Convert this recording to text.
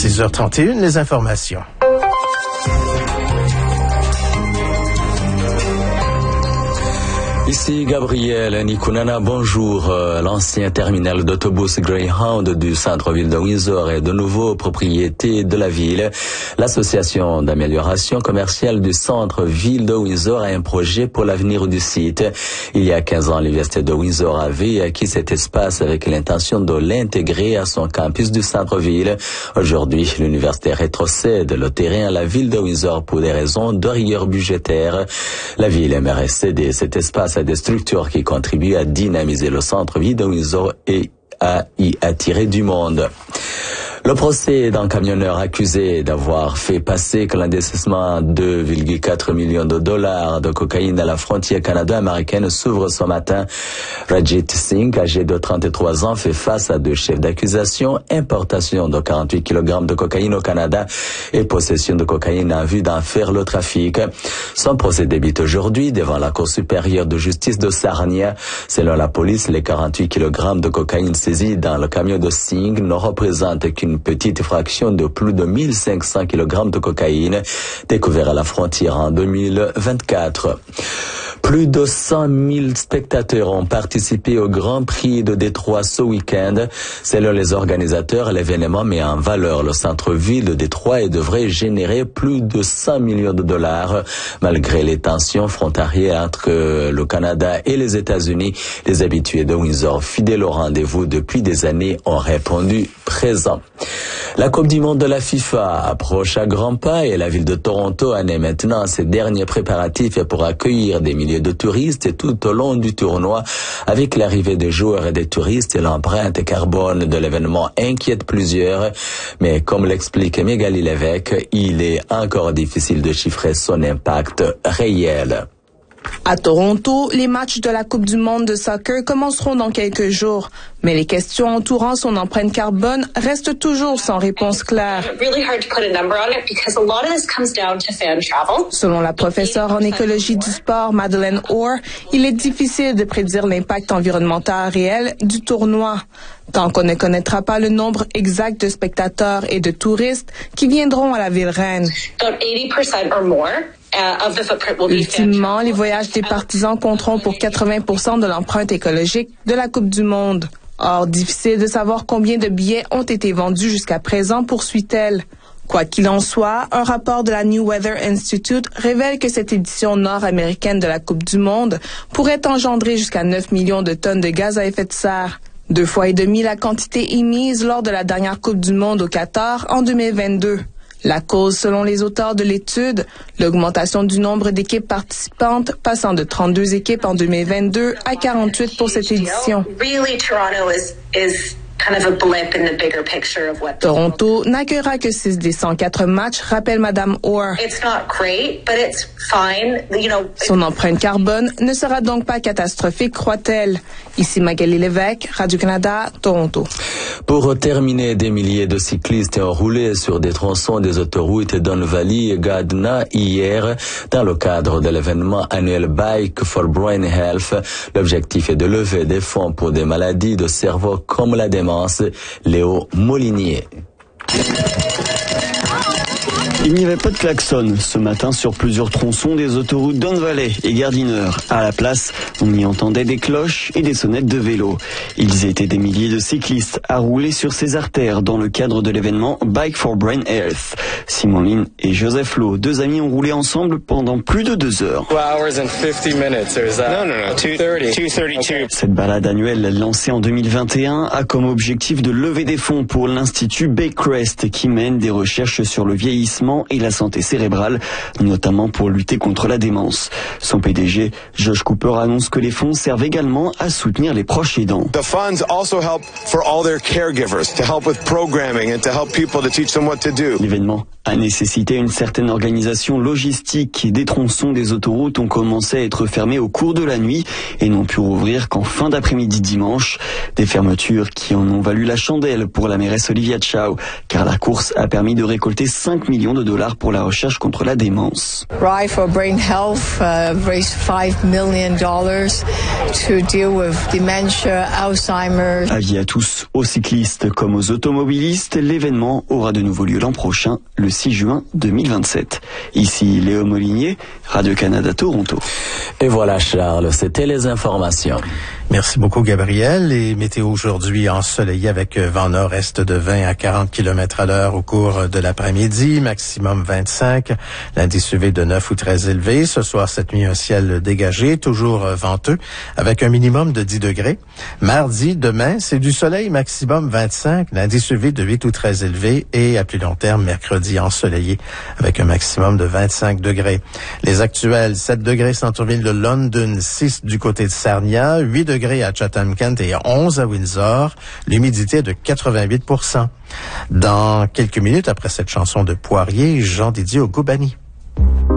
6h31, les informations. Ici Gabriel Nikunana, bonjour. L'ancien terminal d'autobus Greyhound du centre-ville de Windsor est de nouveau propriété de la ville. L'association d'amélioration commerciale du centre-ville de Windsor a un projet pour l'avenir du site. Il y a 15 ans, l'université de Windsor avait acquis cet espace avec l'intention de l'intégrer à son campus du centre-ville. Aujourd'hui, l'université rétrocède le terrain à la ville de Windsor pour des raisons de rigueur budgétaire. La ville aimerait céder cet espace à des structures qui contribuent à dynamiser le centre-ville de Windsor et à y attirer du monde. Le procès d'un camionneur accusé d'avoir fait passer clandestinement 2,4 millions de dollars de cocaïne à la frontière canado-américaine s'ouvre ce matin. Rajit Singh, âgé de 33 ans, fait face à 2 chefs d'accusation, importation de 48 kg de cocaïne au Canada et possession de cocaïne en vue d'en faire le trafic. Son procès débute aujourd'hui devant la Cour supérieure de justice de Sarnia. Selon la police, les 48 kg de cocaïne saisis dans le camion de Singh ne représentent qu'une petite fraction de plus de 1500 kg de cocaïne découvert à la frontière en 2024. Plus de 100 000 spectateurs ont participé au Grand Prix de Détroit ce week-end. Selon les organisateurs, l'événement met en valeur le centre-ville de Détroit et devrait générer plus de 100 millions de dollars. Malgré les tensions frontalières entre le Canada et les États-Unis, les habitués de Windsor, fidèles au rendez-vous depuis des années, ont répondu présent. La Coupe du Monde de la FIFA approche à grands pas et la ville de Toronto en est maintenant à ses derniers préparatifs pour accueillir des milliers de touristes tout au long du tournoi. Avec l'arrivée des joueurs et des touristes, l'empreinte carbone de l'événement inquiète plusieurs. Mais comme l'explique Mégali Lévesque, il est encore difficile de chiffrer son impact réel. À Toronto, les matchs de la Coupe du monde de soccer commenceront dans quelques jours. Mais les questions entourant son empreinte carbone restent toujours sans réponse claire. Selon la professeure en écologie du sport, Madeleine Orr, il est difficile de prédire l'impact environnemental réel du tournoi. Tant qu'on ne connaîtra pas le nombre exact de spectateurs et de touristes qui viendront à la ville reine. Ultimement, les voyages des partisans compteront pour 80% de l'empreinte écologique de la Coupe du monde. Or, difficile de savoir combien de billets ont été vendus jusqu'à présent, poursuit-elle. Quoi qu'il en soit, un rapport de la New Weather Institute révèle que cette édition nord-américaine de la Coupe du monde pourrait engendrer jusqu'à 9 millions de tonnes de gaz à effet de serre. 2,5 fois la quantité émise lors de la dernière Coupe du monde au Qatar en 2022. La cause, selon les auteurs de l'étude, l'augmentation du nombre d'équipes participantes, passant de 32 équipes en 2022 à 48 pour cette édition. Toronto n'accueillera que 6 des 104 matchs, rappelle Madame Orr. Son empreinte carbone ne sera donc pas catastrophique, croit-elle. Ici Magali Lévesque, Radio-Canada, Toronto. Pour terminer, des milliers de cyclistes ont roulé sur des tronçons des autoroutes Don Valley et Gardner hier dans le cadre de l'événement annuel Bike for Brain Health. L'objectif est de lever des fonds pour des maladies de cerveau comme la démence. Léo Molinier. Il n'y avait pas de klaxon ce matin sur plusieurs tronçons des autoroutes Don Valley et Gardiner. À la place, on y entendait des cloches et des sonnettes de vélo. Ils étaient des milliers de cyclistes à rouler sur ces artères dans le cadre de l'événement Bike for Brain Health. Simon Lin et Joseph Lowe, 2 amis, ont roulé ensemble pendant plus de 2 heures. 2 hours and 50 minutes. Or is that... No, 2:32. Okay. Cette balade annuelle lancée en 2021 a comme objectif de lever des fonds pour l'Institut Baycrest qui mène des recherches sur le vieillissement et la santé cérébrale, notamment pour lutter contre la démence. Son PDG, Josh Cooper, annonce que les fonds servent également à soutenir les proches aidants. The funds also help for all their caregivers, to help with programming and to help people to teach them what to do. L'événement a nécessité une certaine organisation logistique. Des tronçons des autoroutes ont commencé à être fermés au cours de la nuit et n'ont pu rouvrir qu'en fin d'après-midi dimanche. Des fermetures qui en ont valu la chandelle pour la mairesse Olivia Chow, car la course a permis de récolter 5 millions millions de dollars pour la recherche contre la démence. Rye for Brain Health raised $5 million to deal with dementia, Alzheimer. Avis à tous, aux cyclistes comme aux automobilistes, l'événement aura de nouveau lieu l'an prochain, le 6 juin 2027. Ici Léo Molinier, Radio-Canada Toronto. Et voilà Charles, c'était les informations. Merci beaucoup Gabriel. Et météo aujourd'hui ensoleillé avec vent nord-est de 20 à 40 km/h au cours de l'après-midi, maximum 25, l'indice UV de 9 ou très élevé. Ce soir, cette nuit, un ciel dégagé, toujours venteux, avec un minimum de 10 degrés. Mardi, demain, c'est du soleil, maximum 25, l'indice UV de 8 ou très élevé. Et à plus long terme, mercredi, ensoleillé, avec un maximum de 25 degrés. Les actuels, 7 degrés centre-ville de London, 6 du côté de Sarnia, 8 degrés à Chatham-Kent et 11 à Windsor, l'humidité de 88%. Dans quelques minutes après cette chanson de Poirier, Jean Didier au Goubani.